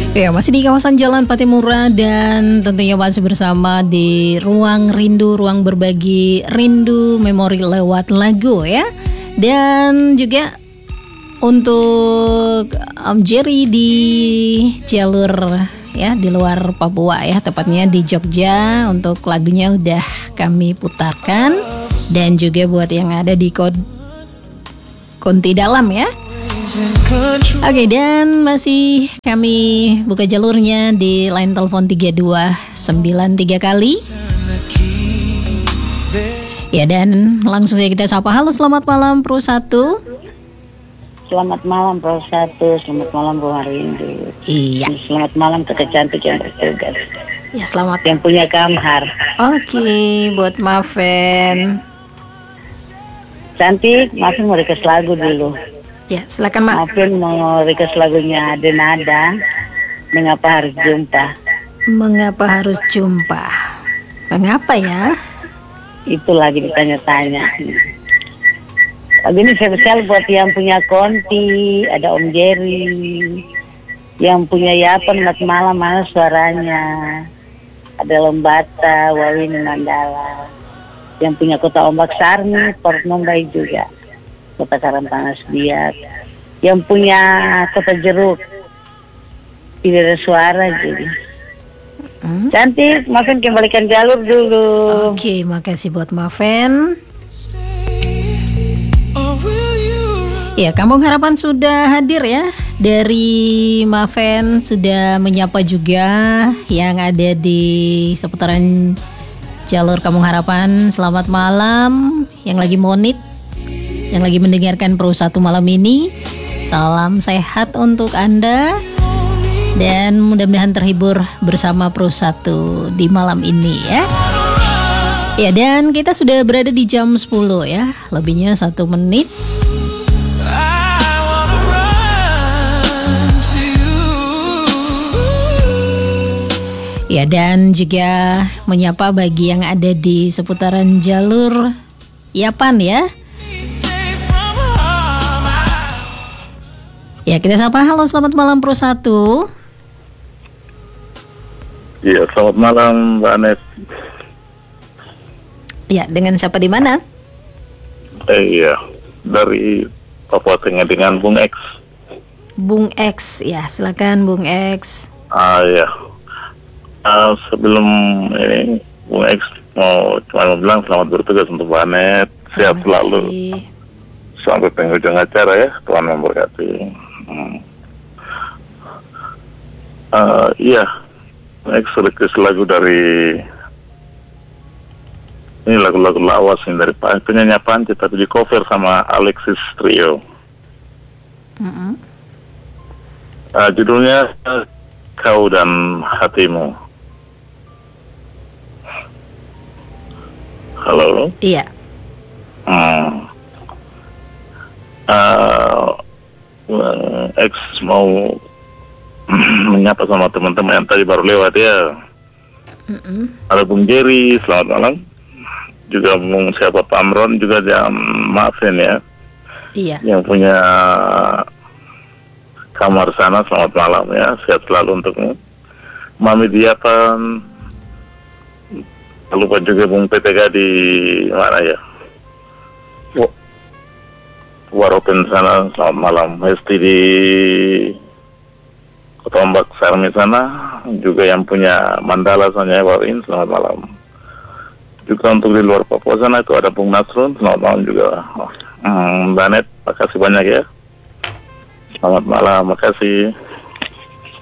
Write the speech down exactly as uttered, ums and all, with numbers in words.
Ya, masih di kawasan Jalan Patimura dan tentunya masih bersama di Ruang Rindu, Ruang Berbagi Rindu Memori lewat lagu ya. Dan juga untuk Om Jerry di jalur ya di luar Papua ya, tepatnya di Jogja, untuk lagunya udah kami putarkan. Dan juga buat yang ada di Kod Konti Dalam ya. Oke, dan masih kami buka jalurnya di line telepon tiga dua sembilan tiga kali. Ya, dan langsung saja kita sapa. Halo, selamat malam Pro satu. Selamat malam Pro satu, selamat malam Bu Harindu. Iya. Selamat malam kakak cantik yang bertugas. Ya, selamat. Yang punya kamar. Oke, buat Maven. Cantik, maafin mau request lagu dulu. Ya, silakan Mak. Maafin mau request lagunya Denada, Mengapa Harus Jumpa. Mengapa harus jumpa? Mengapa ya? Itu lagi ditanya-tanya. Lagu ini spesial buat yang punya Konti, ada Om Jerry, yang punya Yapan, Mat Malam, mana suaranya, ada Lembata, Wawin Mandala, yang punya Kota Ombak Sarni, Port Mumbai juga, Kota Karangpanas Biak, yang punya Kota Jeruk, tidak ada suara jadi. Hmm? Cantik, Maven kembalikan jalur dulu. Oke, makasih buat Maven. Ya, Kampung Harapan sudah hadir ya. Dari Maven sudah menyapa juga yang ada di seputaran jalur Kampung Harapan. Selamat malam yang lagi monit, yang lagi mendengarkan Pro satu malam ini. Salam sehat untuk Anda dan mudah-mudahan terhibur bersama Pro satu di malam ini ya. Ya, dan kita sudah berada di jam sepuluh ya, lebihnya satu menit. Ya, dan juga menyapa bagi yang ada di seputaran jalur Yapan ya. Ya, kita sapa. Halo, selamat malam Pro satu. Iya, selamat malam Mbak Anet. Ya, dengan siapa di mana? Eh, iya, dari Papua Tengah dengan Bung X. Bung X, ya silakan Bung X. Ah ya, uh, sebelum ini Bung X mau cuma mau bilang selamat bertugas untuk Mbak Anet. Sehat selalu sampai penghujung acara ya, Tuhan memberkati. Hmm. Uh, iya, Bung X request lagu dari ini lagu-lagu lawas ini dari penyanyi Panci tapi di cover sama Alexis Trio. Mm-hmm. Uh, judulnya Kau dan Hatimu. Halo. Iya. Hmm. Uh, X mau menyapa sama teman-teman yang tadi baru lewat ya. Mm-hmm. Ada Bung Jerry, selamat malam. Juga Bung siapa Pak Amron juga jam maafin ya. Iya. Yang punya kamar sana, selamat malam ya, sehat selalu untukmu. Mami Diapan, lupa juga Bung P T K di mana ya? Waropen sana, selamat malam. Hesti di Kota Ombak Sarmi sana, juga yang punya Mandala sana, Warin, selamat malam. Juga untuk di luar Papua sana itu ada Bung Nasrun, selamat malam juga. Hmm, Mbak Anet, makasih banyak ya. Selamat malam, makasih.